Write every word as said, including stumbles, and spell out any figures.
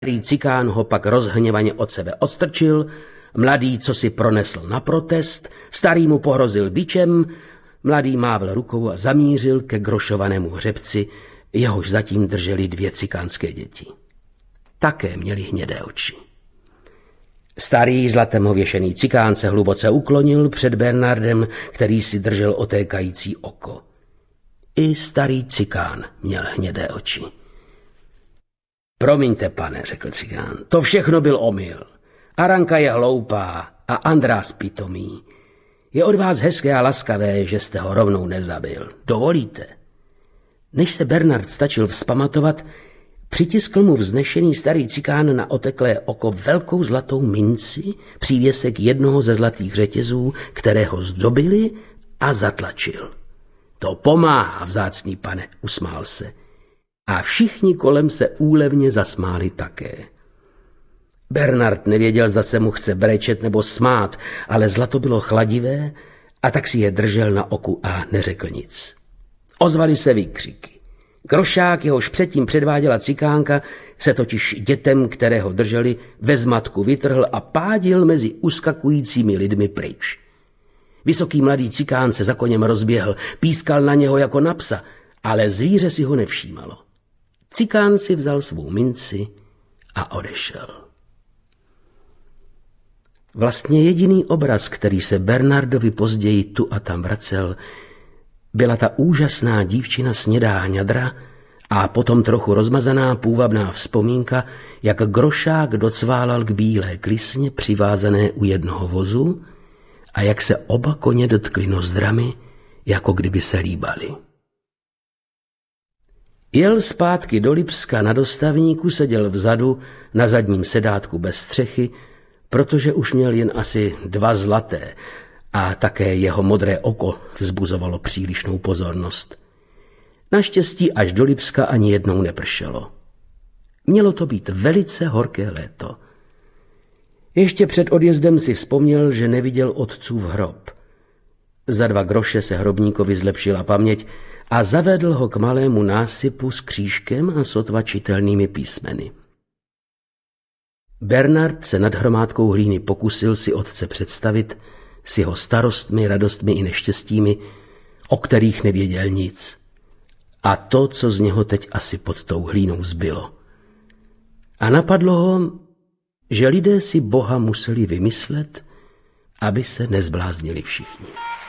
Starý cikán ho pak rozhněvaně od sebe odstrčil, mladý co si pronesl na protest, starý mu pohrozil bičem, mladý mávl rukou a zamířil ke grošovanému hřebci, jehož zatím drželi dvě cikánské děti. Také měli hnědé oči. Starý zlatem ověšený cikán se hluboce uklonil před Bernardem, který si držel otékající oko. I starý cikán měl hnědé oči. Promiňte, pane, řekl cikán, to všechno byl omyl. Aranka je hloupá a András pitomý. Je od vás hezké a laskavé, že jste ho rovnou nezabil. Dovolíte? Než se Bernard stačil vzpamatovat, přitiskl mu vznešený starý cikán na oteklé oko velkou zlatou minci, přívěsek jednoho ze zlatých řetězů, které ho zdobili, a zatlačil. To pomáhá, vzácný pane, usmál se. A všichni kolem se úlevně zasmáli také. Bernard nevěděl, zda se mu chce brečet nebo smát, ale zlato bylo chladivé a tak si je držel na oku a neřekl nic. Ozvaly se výkřiky. Grošák, jehož předtím předváděla cikánka, se totiž dětem, které ho drželi, ve zmatku vytrhl a pádil mezi uskakujícími lidmi pryč. Vysoký mladý cikán se za koněm rozběhl, pískal na něho jako na psa, ale zvíře si ho nevšímalo. Cikán si vzal svou minci a odešel. Vlastně jediný obraz, který se Bernardovi později tu a tam vracel, byla ta úžasná dívčina snědá hňadra a potom trochu rozmazaná půvabná vzpomínka, jak grošák docválal k bílé klisně přivázané u jednoho vozu a jak se oba koně dotkli nozdrami, jako kdyby se líbali. Jel zpátky do Lipska, na dostavníku seděl vzadu na zadním sedátku bez střechy, protože už měl jen asi dva zlaté a také jeho modré oko vzbuzovalo přílišnou pozornost. Naštěstí až do Lipska ani jednou nepršelo. Mělo to být velice horké léto. Ještě před odjezdem si vzpomněl, že neviděl otcův hrob. Za dva groše se hrobníkovi zlepšila paměť a zavedl ho k malému násypu s křížkem a sotva čitelnými písmeny. Bernard se nad hromádkou hlíny pokusil si otce představit s jeho starostmi, radostmi i neštěstími, o kterých nevěděl nic. A to, co z něho teď asi pod tou hlínou zbylo. A napadlo ho, že lidé si Boha museli vymyslet, aby se nezbláznili všichni.